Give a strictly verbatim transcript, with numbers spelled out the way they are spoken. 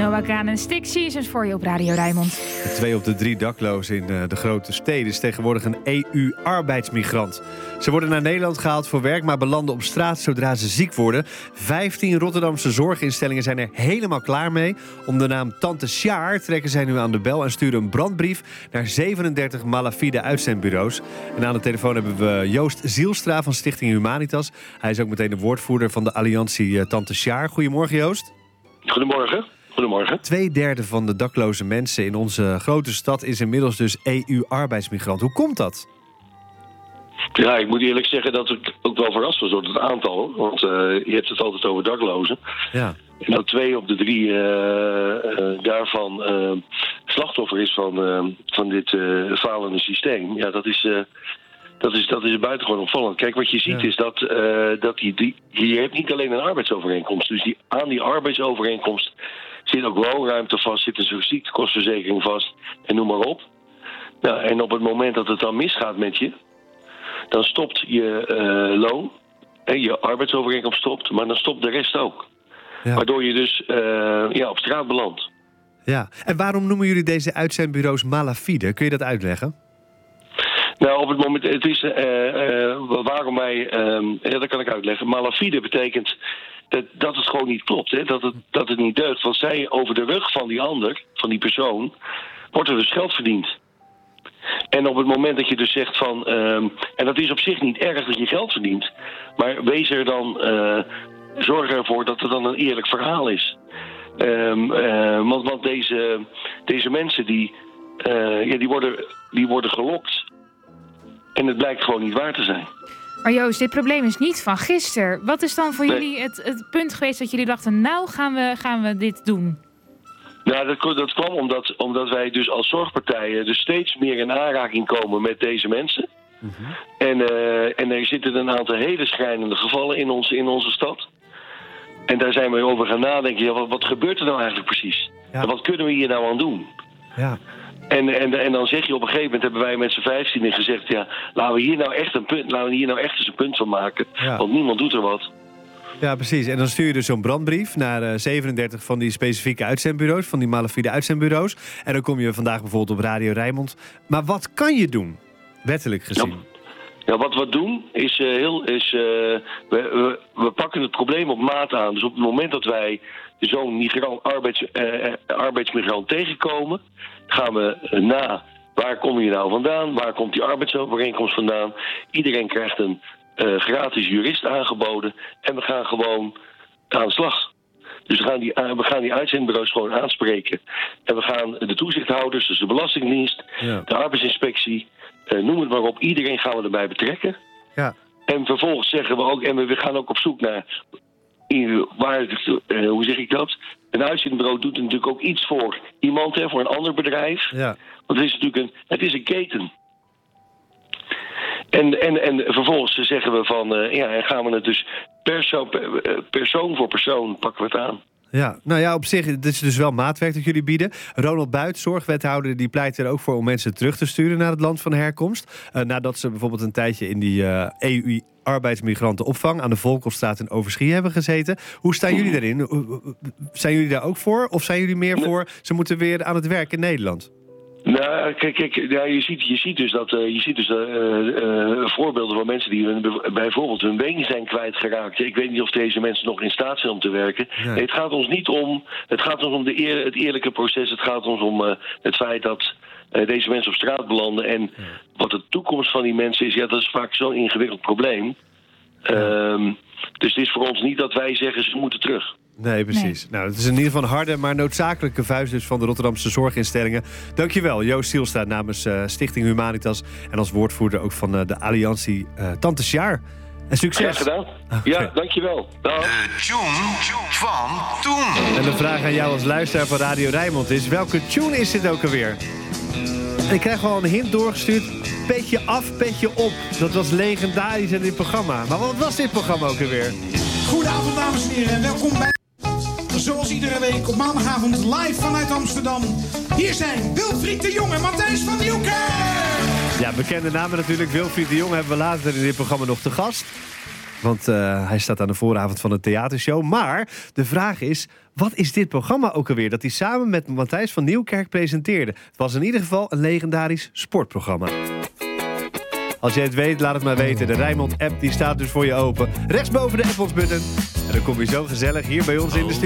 Noah Kaan en Stick Seasons voor je op Radio Rijnmond. Twee op de drie daklozen in de grote steden is tegenwoordig een E U-arbeidsmigrant. Ze worden naar Nederland gehaald voor werk, maar belanden op straat zodra ze ziek worden. Vijftien Rotterdamse zorginstellingen zijn er helemaal klaar mee. Om de naam Tante Sjaar trekken zij nu aan de bel en sturen een brandbrief naar zevenendertig malafide uitzendbureaus. En aan de telefoon hebben we Joost Zielstra van Stichting Humanitas. Hij is ook meteen de woordvoerder van de alliantie Tante Sjaar. Goedemorgen, Joost. Goedemorgen. Goedemorgen. Tweederde van de dakloze mensen in onze grote stad is inmiddels dus E U-arbeidsmigrant. Hoe komt dat? Ja, ik moet eerlijk zeggen dat ik ook wel verrast was door het aantal. Want uh, je hebt het altijd over daklozen. Ja. En dat twee op de drie uh, uh, daarvan uh, slachtoffer is van, uh, van dit uh, falende systeem. Ja, dat is, uh, dat is, dat is buitengewoon opvallend. Kijk, wat je ziet ja. is dat, uh, dat die, die, je hebt niet alleen een arbeidsovereenkomst. Dus die, aan die arbeidsovereenkomst zit ook woonruimte vast, zit een ziektekostenverzekering vast en noem maar op. Nou, en op het moment dat het dan misgaat met je, dan stopt je uh, loon, en je arbeidsovereenkomst stopt, maar dan stopt de rest ook. Ja. Waardoor je dus uh, ja, op straat belandt. Ja, en waarom noemen jullie deze uitzendbureaus malafide? Kun je dat uitleggen? Nou, op het moment, het is, uh, uh, waarom wij, uh, ja, dat kan ik uitleggen. Malafide betekent dat, dat het gewoon niet klopt, hè? Dat, het, dat het niet deugt. Want zij over de rug van die ander, van die persoon, wordt er dus geld verdiend. En op het moment dat je dus zegt van, uh, en dat is op zich niet erg dat je geld verdient, maar wees er dan, uh, zorg ervoor dat het dan een eerlijk verhaal is. Um, uh, want want deze, deze mensen die, uh, ja, die, worden, die worden gelokt en het blijkt gewoon niet waar te zijn. Maar Joost, dit probleem is niet van gisteren. Wat is dan voor nee. jullie het, het punt geweest dat jullie dachten, nou gaan we, gaan we dit doen? Nou, dat, dat kwam omdat, omdat wij dus als zorgpartijen dus steeds meer in aanraking komen met deze mensen. Mm-hmm. En, uh, en er zitten een aantal hele schrijnende gevallen in, ons, in onze stad. En daar zijn we over gaan nadenken. Ja, wat, wat gebeurt er nou eigenlijk precies? Ja. En wat kunnen we hier nou aan doen? Ja. En, en, en dan zeg je op een gegeven moment, hebben wij met z'n vijftien gezegd, ja, laten we hier nou echt een punt, laten we hier nou echt eens een punt van maken. Ja. Want niemand doet er wat. Ja, precies. En dan stuur je dus zo'n brandbrief naar uh, zevenendertig van die specifieke uitzendbureaus, van die malafide uitzendbureaus. En dan kom je vandaag bijvoorbeeld op Radio Rijnmond. Maar wat kan je doen, wettelijk gezien? Ja, ja wat we doen is, uh, heel, is uh, we, we, we pakken het probleem op maat aan. Dus op het moment dat wij zo'n migrant, arbeids, uh, arbeidsmigrant tegenkomen, gaan we uh, na, waar kom je nou vandaan? Waar komt die arbeidsovereenkomst vandaan? Iedereen krijgt een Uh, gratis jurist aangeboden en we gaan gewoon aan de slag. Dus we gaan die, uh, we gaan die uitzendbureaus gewoon aanspreken. En we gaan de toezichthouders, dus de Belastingdienst, ja. de arbeidsinspectie, uh, noem het maar op, iedereen gaan we erbij betrekken. Ja. En vervolgens zeggen we ook, en we gaan ook op zoek naar, uh, waar, uh, hoe zeg ik dat? Een uitzendbureau doet natuurlijk ook iets voor iemand, hè, voor een ander bedrijf. Ja. Want het is natuurlijk een, het is een keten. En, en, en vervolgens zeggen we van, uh, ja, en gaan we het dus perso- per, persoon voor persoon pakken we het aan. Ja, nou ja, op zich, het is dus wel maatwerk dat jullie bieden. Ronald Buit, zorgwethouder, die pleit er ook voor om mensen terug te sturen naar het land van herkomst. Uh, nadat ze bijvoorbeeld een tijdje in die uh, E U-arbeidsmigrantenopvang aan de Volkhofstraat in Overschie hebben gezeten. Hoe staan jullie daarin? Zijn jullie daar ook voor? Of zijn jullie meer voor, ze moeten weer aan het werk in Nederland? Nou, kijk, kijk ja, je, ziet, je ziet dus, dat, uh, je ziet dus uh, uh, voorbeelden van mensen die hun, bijvoorbeeld hun been zijn kwijtgeraakt. Ik weet niet of deze mensen nog in staat zijn om te werken. Nee. Nee, het gaat ons niet om, het gaat ons om de eer, het eerlijke proces. Het gaat ons om uh, het feit dat uh, deze mensen op straat belanden. En ja. wat de toekomst van die mensen is, ja, dat is vaak zo'n ingewikkeld probleem. Ja. Um, dus het is voor ons niet dat wij zeggen ze moeten terug. Nee, precies. Nee. Nou, het is in ieder geval een harde, maar noodzakelijke vuist dus van de Rotterdamse zorginstellingen. Dankjewel, Joost Zielstra namens uh, Stichting Humanitas en als woordvoerder ook van uh, de alliantie uh, Tante Sjaar. En succes. Graag gedaan. Okay. Ja, dankjewel. Dag. De tune van toen. En de vraag aan jou als luisteraar van Radio Rijnmond is, welke tune is dit ook alweer? En ik krijg wel een hint doorgestuurd. Petje af, petje op. Dat was legendarisch in dit programma. Maar wat was dit programma ook alweer? Goedenavond, dames en heren. En welkom bij... Zoals iedere week op maandagavond live vanuit Amsterdam. Hier zijn Wilfried de Jong en Matthijs van Nieuwkerk. Ja, bekende namen natuurlijk. Wilfried de Jong hebben we later in dit programma nog te gast. Want uh, hij staat aan de vooravond van een theatershow. Maar de vraag is, wat is dit programma ook alweer? Dat hij samen met Matthijs van Nieuwkerk presenteerde. Het was in ieder geval een legendarisch sportprogramma. Als jij het weet, laat het maar weten. De Rijnmond-app die staat dus voor je open. Rechtsboven de Apples-button. En dan kom je zo gezellig hier bij ons in de studio.